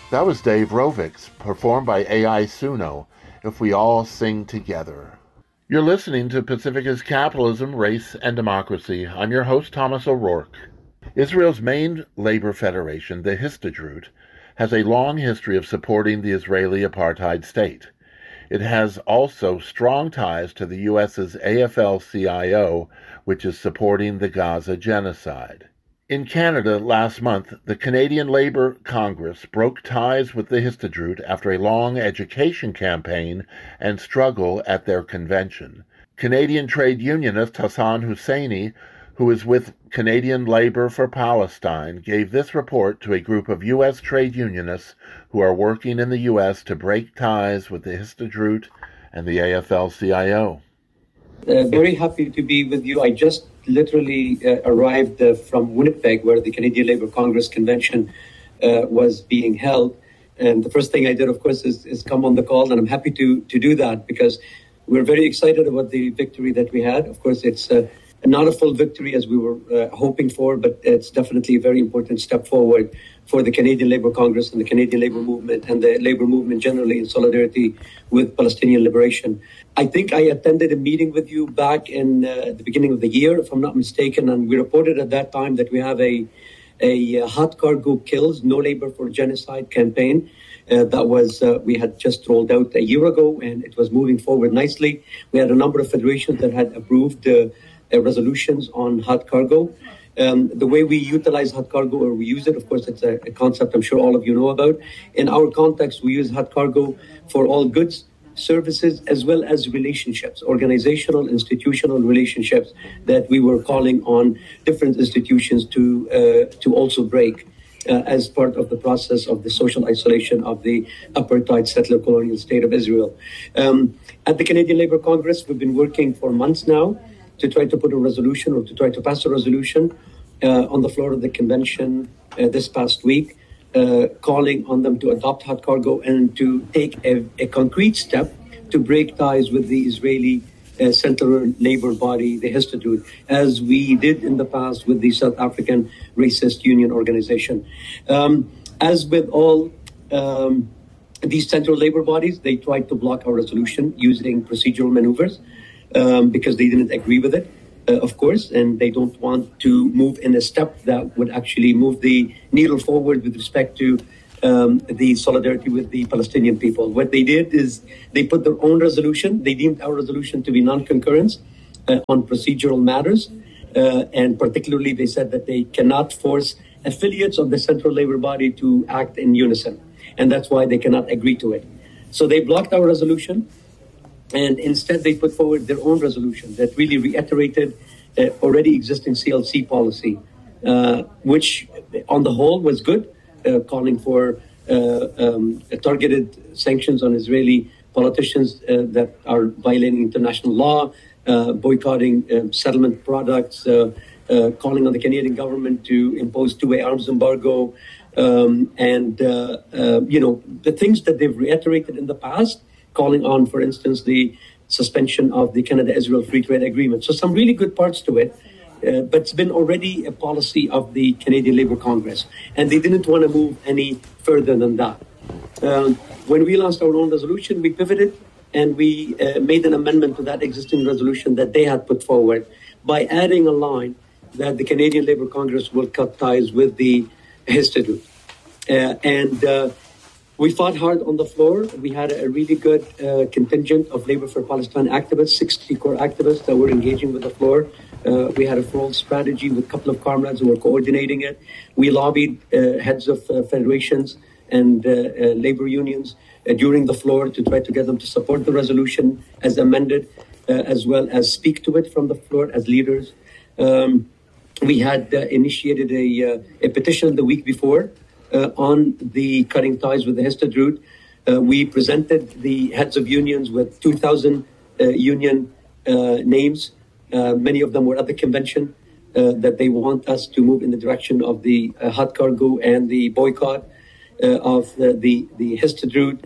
That was Dave Rovix, performed by AI Suno, If We All Sing Together. You're listening to Pacifica's Capitalism, Race, and Democracy. I'm your host, Thomas O'Rourke. Israel's main labor federation, the Histadrut, has a long history of supporting the Israeli apartheid state. It has also strong ties to the U.S.'s AFL-CIO, which is supporting the Gaza genocide. In Canada last month, the Canadian Labour Congress broke ties with the Histadrut after a long education campaign and struggle at their convention. Canadian trade unionist Hassan Husseini, who is with Canadian Labour for Palestine, gave this report to a group of U.S. trade unionists who are working in the U.S. to break ties with the Histadrut and the AFL-CIO. Very happy to be with you. I just literally arrived from Winnipeg, where the Canadian Labour Congress convention was being held. And the first thing I did, of course, is come on the call. And I'm happy to do that because we're very excited about the victory that we had. Of course, it's not a full victory as we were hoping for, but it's definitely a very important step forward for the Canadian Labour Congress and the Canadian Labour Movement and the Labour Movement generally in solidarity with Palestinian liberation. I think I attended a meeting with you back in the beginning of the year, if I'm not mistaken, and we reported at that time that we have a Hot Cargo Kills, No Labor for Genocide campaign. That was, we had just rolled out a year ago, and it was moving forward nicely. We had a number of federations that had approved resolutions on hot cargo. The way we utilize hot cargo, or we use it, of course, it's a concept I'm sure all of you know about. In our context, we use hot cargo for all goods, services, as well as relationships, organizational, institutional relationships that we were calling on different institutions to also break as part of the process of the social isolation of the apartheid settler colonial state of Israel. At the Canadian Labour Congress, we've been working for months now to try to put a resolution or to try to pass a resolution on the floor of the convention this past week, calling on them to adopt hot cargo and to take a concrete step to break ties with the Israeli central labor body, the Histadrut, as we did in the past with the South African Racist Union Organization. As with all these central labor bodies, they tried to block our resolution using procedural maneuvers. Because they didn't agree with it, of course, and they don't want to move in a step that would actually move the needle forward with respect to the solidarity with the Palestinian people. What they did is they put their own resolution. They deemed our resolution to be non-concurrence on procedural matters, and particularly they said that they cannot force affiliates of the central labor body to act in unison, and that's why they cannot agree to it. So they blocked our resolution. And instead, they put forward their own resolution that really reiterated already existing CLC policy, which on the whole was good, calling for targeted sanctions on Israeli politicians that are violating international law, boycotting settlement products, calling on the Canadian government to impose two-way arms embargo, and the things that they've reiterated in the past, calling on, for instance, the suspension of the Canada-Israel Free Trade Agreement. So some really good parts to it, but it's been already a policy of the Canadian Labour Congress, and they didn't want to move any further than that. When we launched our own resolution, we pivoted and we made an amendment to that existing resolution that they had put forward by adding a line that the Canadian Labour Congress will cut ties with the Histadrut. We fought hard on the floor. We had a really good contingent of Labour for Palestine activists, 60 core activists that were engaging with the floor. We had a full strategy with a couple of comrades who were coordinating it. We lobbied heads of federations and labor unions during the floor to try to get them to support the resolution as amended, as well as speak to it from the floor as leaders. We had initiated a petition the week before on the cutting ties with the Histadrut. We presented the heads of unions with 2,000 union names. Many of them were at the convention that they want us to move in the direction of the hot cargo and the boycott of the Histadrut.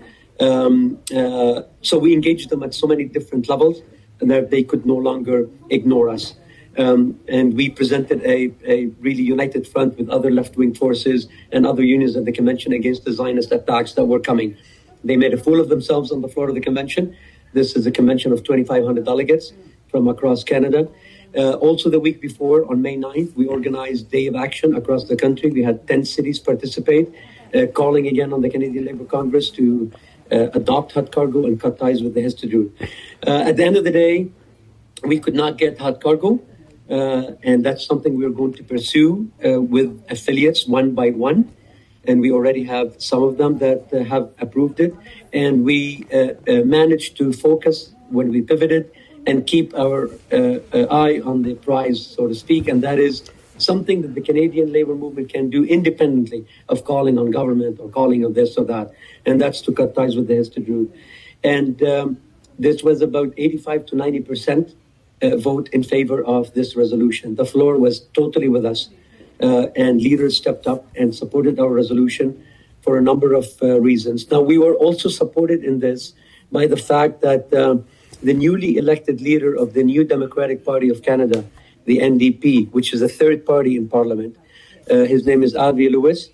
So we engaged them at so many different levels and that they could no longer ignore us. And we presented a really united front with other left-wing forces and other unions at the convention against the Zionist attacks that were coming. They made a fool of themselves on the floor of the convention. This is a convention of 2,500 delegates from across Canada. Also, the week before, on May 9th, we organized Day of Action across the country. We had 10 cities participate, calling again on the Canadian Labour Congress to adopt hot cargo and cut ties with the Histadrut. At the end of the day, we could not get hot cargo, and that's something we're going to pursue with affiliates one by one. And we already have some of them that have approved it. And we managed to focus when we pivoted and keep our eye on the prize, so to speak. And that is something that the Canadian Labour Movement can do independently of calling on government or calling on this or that. And that's to cut ties with the Histadrut. And this was about 85 to 90% vote in favor of this resolution. The floor was totally with us. And leaders stepped up and supported our resolution for a number of reasons. Now, we were also supported in this by the fact that the newly elected leader of the New Democratic Party of Canada, the NDP, which is a third party in Parliament, his name is Avi Lewis.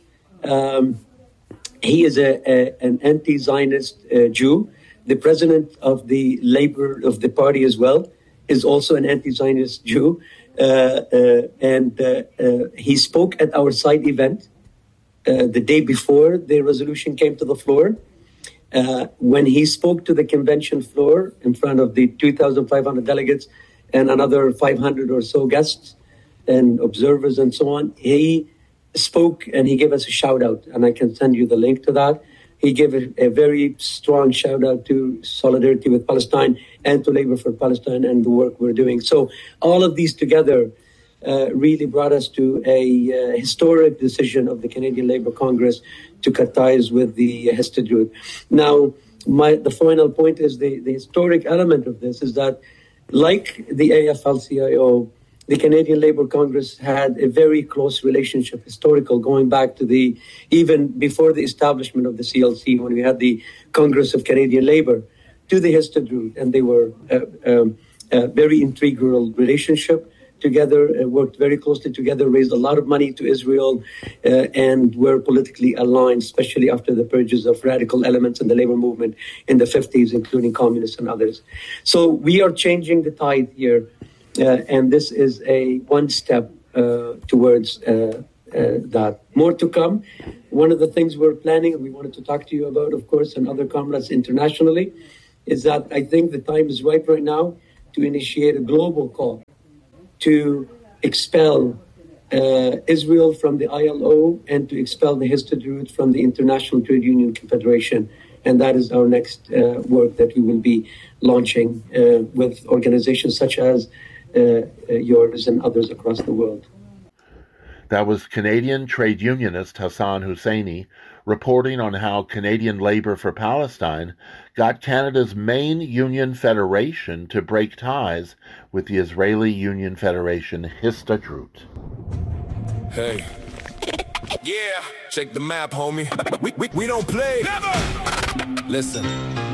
He is an anti-Zionist Jew. The president of the Labour of the party as well is also an anti-Zionist Jew. And he spoke at our side event the day before the resolution came to the floor. When he spoke to the convention floor in front of the 2,500 delegates and another 500 or so guests and observers and so on, he spoke and he gave us a shout out, and I can send you the link to that. He gave a very strong shout out to solidarity with Palestine and to Labour for Palestine and the work we're doing. So all of these together really brought us to a historic decision of the Canadian Labour Congress to cut ties with the Histadrut. Now, the final point is the historic element of this is that, like the AFL-CIO, the Canadian Labour Congress had a very close relationship, historical, going back to even before the establishment of the CLC, when we had the Congress of Canadian Labour, to the Histadrut, and they were a very integral relationship together, worked very closely together, raised a lot of money to Israel, and were politically aligned, especially after the purges of radical elements in the labor movement in the 50s, including communists and others. So we are changing the tide here. And this is one step towards that. More to come. One of the things we're planning, and we wanted to talk to you about, of course, and other comrades internationally, is that I think the time is right now to initiate a global call to expel Israel from the ILO and to expel the Histadrut from the International Trade Union Confederation. And that is our next work that we will be launching with organizations such as yours and others across the world. That was Canadian trade unionist Hassan Husseini reporting on how Canadian Labour for Palestine got Canada's main union federation to break ties with the Israeli Union Federation Histadrut. Hey. Yeah. Check the map, homie. We don't play. Never. Listen.